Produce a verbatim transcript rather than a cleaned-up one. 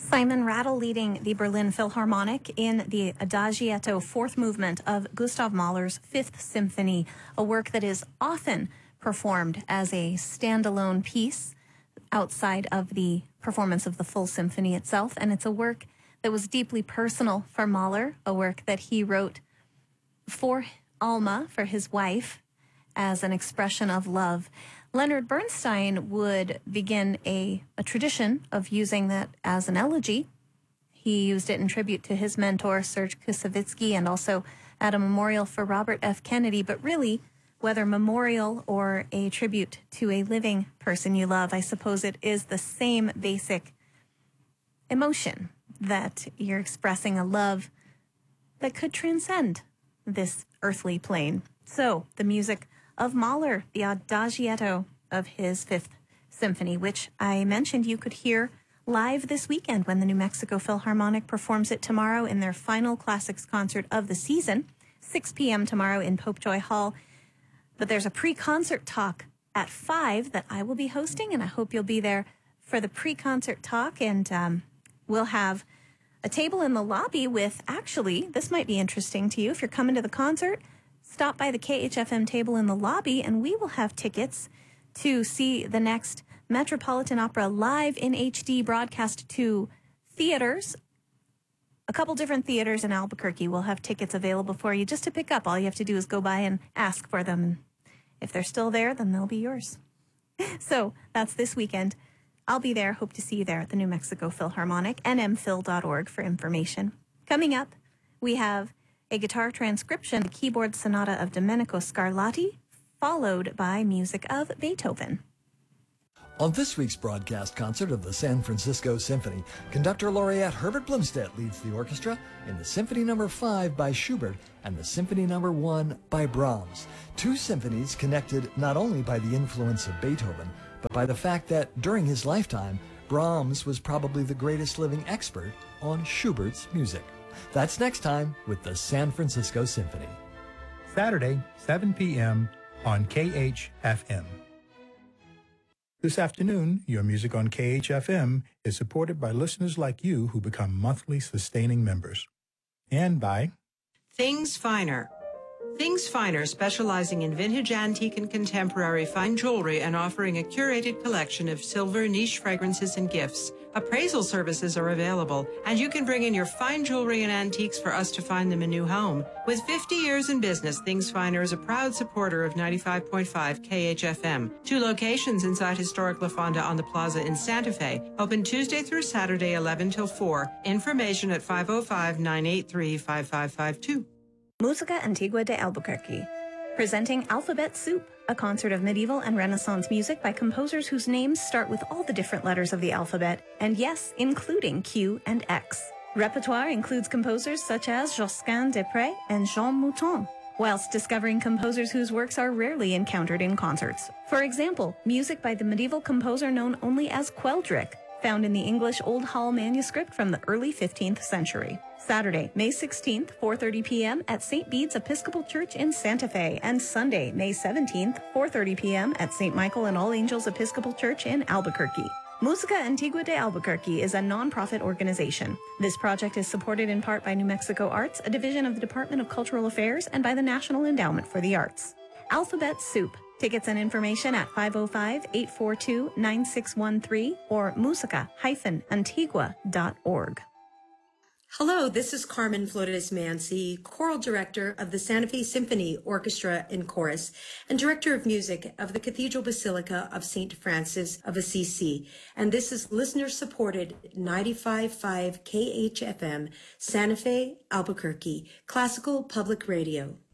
Simon Rattle leading the Berlin Philharmonic in the Adagietto fourth movement of Gustav Mahler's Fifth Symphony, a work that is often performed as a standalone piece outside of the performance of the full symphony itself. And it's a work that was deeply personal for Mahler, a work that he wrote for Alma, for his wife, as an expression of love. Leonard Bernstein would begin a, a tradition of using that as an elegy. He used it in tribute to his mentor, Serge Koussevitzky, and also at a memorial for Robert F. Kennedy. But really, whether memorial or a tribute to a living person you love, I suppose it is the same basic emotion that you're expressing a love that could transcend this earthly plane. So, the music of Mahler, the Adagietto of his Fifth Symphony, which I mentioned you could hear live this weekend when the New Mexico Philharmonic performs it tomorrow in their final classics concert of the season, six p.m. tomorrow in Popejoy Hall. But there's a pre-concert talk at five that I will be hosting, and I hope you'll be there for the pre-concert talk. And um, we'll have a table in the lobby with, actually, this might be interesting to you. If you're coming to the concert, stop by the K H F M table in the lobby, and we will have tickets to see the next Metropolitan Opera live in H D broadcast to theaters. A couple different theaters in Albuquerque will have tickets available for you just to pick up. All you have to do is go by and ask for them. And if they're still there, then they'll be yours. So that's this weekend. I'll be there. Hope to see you there at the New Mexico Philharmonic, n m phil dot org for information. Coming up, we have a guitar transcription, the keyboard sonata of Domenico Scarlatti, followed by music of Beethoven. On this week's broadcast concert of the San Francisco Symphony, conductor laureate Herbert Blomstedt leads the orchestra in the Symphony Number five by Schubert and the Symphony Number one by Brahms. Two symphonies connected not only by the influence of Beethoven, but by the fact that during his lifetime, Brahms was probably the greatest living expert on Schubert's music. That's next time with the San Francisco Symphony. Saturday, seven p.m. on K H F M. This afternoon, your music on K H F M is supported by listeners like you who become monthly sustaining members. And by Things Finer. Things Finer, specializing in vintage, antique, and contemporary fine jewelry and offering a curated collection of silver, niche fragrances, and gifts. Appraisal services are available, and you can bring in your fine jewelry and antiques for us to find them a new home. With fifty years in business, Things Finer is a proud supporter of ninety-five point five K H F M. Two locations inside historic La Fonda on the Plaza in Santa Fe. Open Tuesday through Saturday, eleven till four. Information at five oh five, nine eight three, five five five two. Musica Antigua de Albuquerque, presenting Alphabet Soup, a concert of medieval and Renaissance music by composers whose names start with all the different letters of the alphabet, and yes, including Q and X. Repertoire includes composers such as Josquin des Prez and Jean Mouton, whilst discovering composers whose works are rarely encountered in concerts. For example, music by the medieval composer known only as Queldric, found in the English Old Hall manuscript from the early fifteenth century. Saturday, May sixteenth, four thirty p.m. at Saint Bede's Episcopal Church in Santa Fe, and Sunday, May seventeenth, four thirty p.m. at Saint Michael and All Angels Episcopal Church in Albuquerque. Musica Antigua de Albuquerque is a non-profit organization. This project is supported in part by New Mexico Arts, a division of the Department of Cultural Affairs, and by the National Endowment for the Arts. Alphabet Soup. Tickets and information at five oh five, eight four two, nine six one three or musica dash antigua dot org. Hello, this is Carmen Flores Mancy, choral director of the Santa Fe Symphony Orchestra and Chorus, and director of music of the Cathedral Basilica of Saint Francis of Assisi. And this is listener-supported ninety-five point five K H F M, Santa Fe, Albuquerque, classical public radio.